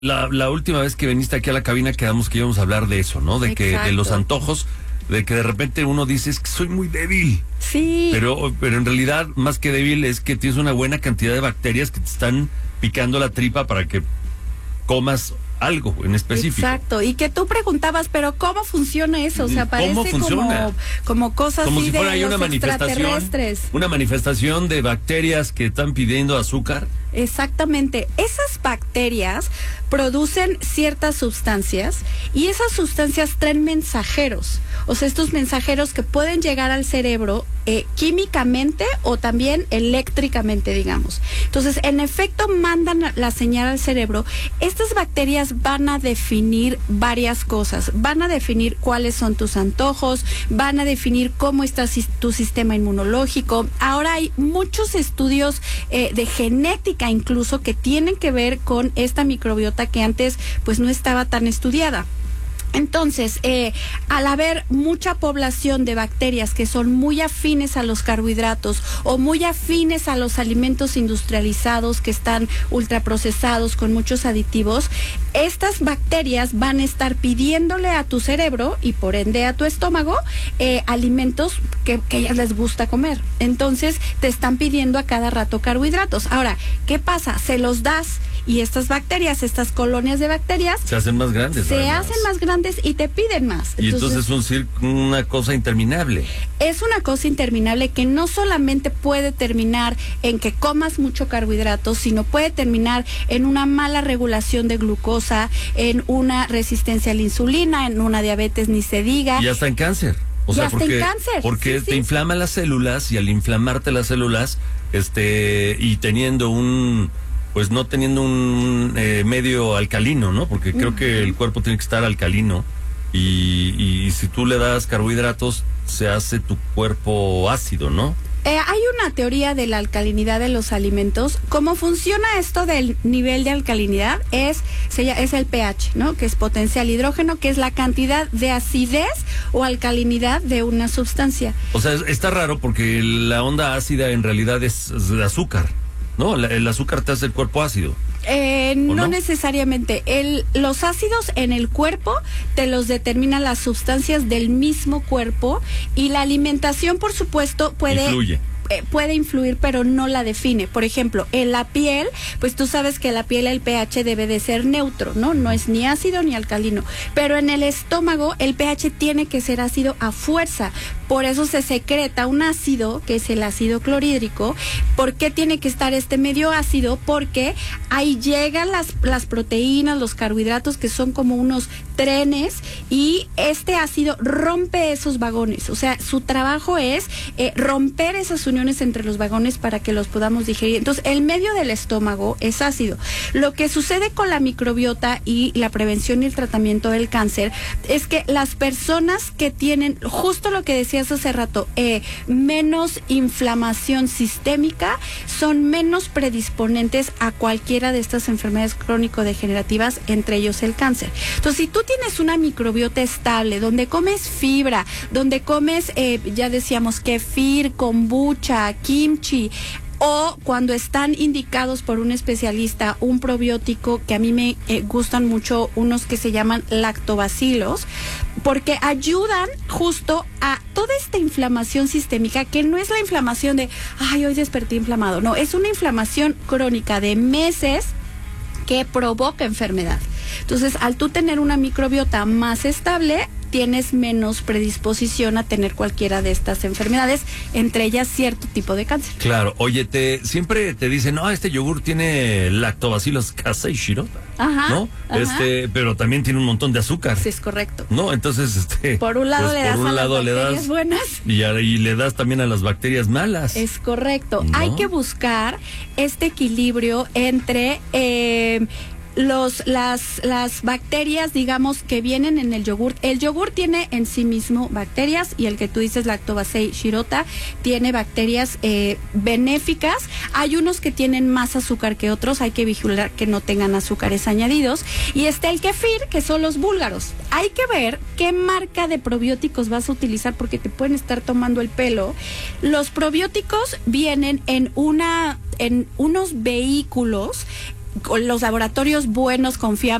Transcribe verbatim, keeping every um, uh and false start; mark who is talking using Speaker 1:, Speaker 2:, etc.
Speaker 1: La, la última vez que viniste aquí a la cabina quedamos que íbamos a hablar de eso, ¿no? De que de los antojos, de que de repente uno dice, es que soy muy débil.
Speaker 2: Sí.
Speaker 1: Pero, pero en realidad, más que débil, es que tienes una buena cantidad de bacterias que te están picando la tripa para que comas algo en específico.
Speaker 2: Exacto, y que tú preguntabas, pero ¿cómo funciona eso? O sea, parece como, como cosas
Speaker 1: como
Speaker 2: así
Speaker 1: si fuera
Speaker 2: de
Speaker 1: ahí una
Speaker 2: los
Speaker 1: manifestación, una manifestación de bacterias que están pidiendo azúcar.
Speaker 2: Exactamente, esas bacterias producen ciertas sustancias y esas sustancias traen mensajeros, o sea, estos mensajeros que pueden llegar al cerebro eh, químicamente o también eléctricamente, digamos. Entonces, en efecto, mandan la señal al cerebro. Estas bacterias van a definir varias cosas, van a definir cuáles son tus antojos, van a definir cómo está tu sistema inmunológico. Ahora hay muchos estudios eh, de genética incluso que tienen que ver con esta microbiota que antes pues no estaba tan estudiada. Entonces, eh, al haber mucha población de bacterias que son muy afines a los carbohidratos o muy afines a los alimentos industrializados que están ultraprocesados con muchos aditivos, estas bacterias van a estar pidiéndole a tu cerebro y por ende a tu estómago eh, alimentos que, que a ellas les gusta comer. Entonces, te están pidiendo a cada rato carbohidratos. Ahora, ¿qué pasa? Se los das y estas bacterias, estas colonias de bacterias
Speaker 1: se hacen más grandes.
Speaker 2: Se
Speaker 1: además.
Speaker 2: hacen más grandes y te piden más.
Speaker 1: Y entonces, entonces es un, una cosa interminable.
Speaker 2: Es una cosa interminable que no solamente puede terminar en que comas mucho carbohidratos, sino puede terminar en una mala regulación de glucosa, en una resistencia a la insulina, en una diabetes ni se diga.
Speaker 1: Y hasta en cáncer. O
Speaker 2: y
Speaker 1: sea,
Speaker 2: hasta
Speaker 1: porque,
Speaker 2: en cáncer.
Speaker 1: Porque
Speaker 2: sí,
Speaker 1: te
Speaker 2: sí.
Speaker 1: inflama las células y al inflamarte las células, este, y teniendo un... pues no teniendo un eh, medio alcalino, ¿no? Porque creo uh-huh. que el cuerpo tiene que estar alcalino y, y si tú le das carbohidratos, se hace tu cuerpo ácido, ¿no?
Speaker 2: Eh, hay una teoría de la alcalinidad de los alimentos. ¿Cómo funciona esto del nivel de alcalinidad? Es, se, es el pH, ¿no? Que es potencial hidrógeno, que es la cantidad de acidez o alcalinidad de una sustancia.
Speaker 1: O sea, está raro porque la onda ácida en realidad es, es de azúcar. No, el azúcar te hace el cuerpo ácido.
Speaker 2: Eh, no,
Speaker 1: no
Speaker 2: necesariamente. El, los ácidos en el cuerpo te los determinan las sustancias del mismo cuerpo y la alimentación, por supuesto, puede...
Speaker 1: Influye.
Speaker 2: puede influir, pero no la define. Por ejemplo, en la piel, pues tú sabes que la piel, el pH debe de ser neutro, ¿no? No es ni ácido ni alcalino. Pero en el estómago, el pH tiene que ser ácido a fuerza. Por eso se secreta un ácido, que es el ácido clorhídrico. ¿Por qué tiene que estar este medio ácido? Porque ahí llegan las, las proteínas, los carbohidratos, que son como unos trenes, y este ácido rompe esos vagones. O sea, su trabajo es eh, romper esas uniones entre los vagones para que los podamos digerir. Entonces, el medio del estómago es ácido. Lo que sucede con la microbiota y la prevención y el tratamiento del cáncer es que las personas que tienen, justo lo que decías hace rato, eh, menos inflamación sistémica, son menos predisponentes a cualquiera de estas enfermedades crónico-degenerativas, entre ellos el cáncer. Entonces, si tú tienes una microbiota estable, donde comes fibra, donde comes, eh, ya decíamos, kefir, kombucha, kimchi, o cuando están indicados por un especialista un probiótico, que a mí me eh, gustan mucho unos que se llaman lactobacilos, porque ayudan justo a toda esta inflamación sistémica, que no es la inflamación de, ay, hoy desperté inflamado, no, es una inflamación crónica de meses que provoca enfermedad. Entonces, al tú tener una microbiota más estable, tienes menos predisposición a tener cualquiera de estas enfermedades, entre ellas cierto tipo de cáncer.
Speaker 1: Claro, oye, te siempre te dicen, no, este yogur tiene lactobacillus casei shirota,
Speaker 2: ajá,
Speaker 1: ¿no?
Speaker 2: Ajá.
Speaker 1: Este, pero también tiene un montón de azúcar.
Speaker 2: Sí, es correcto.
Speaker 1: No, entonces, este,
Speaker 2: por un lado
Speaker 1: pues,
Speaker 2: le das
Speaker 1: un
Speaker 2: a
Speaker 1: lado
Speaker 2: las bacterias
Speaker 1: das,
Speaker 2: buenas
Speaker 1: y, a, y le das también a las bacterias malas.
Speaker 2: Es correcto.
Speaker 1: ¿No?
Speaker 2: Hay que buscar este equilibrio entre eh, Los, las, las bacterias, digamos, que vienen en el yogur. El yogur tiene en sí mismo bacterias, y el que tú dices, Lactobacillus shirota, tiene bacterias eh, benéficas. Hay unos que tienen más azúcar que otros, hay que vigilar que no tengan azúcares añadidos. Y está el kefir, que son los búlgaros. Hay que ver qué marca de probióticos vas a utilizar, porque te pueden estar tomando el pelo. Los probióticos vienen en una, en unos vehículos con los laboratorios buenos, confiables,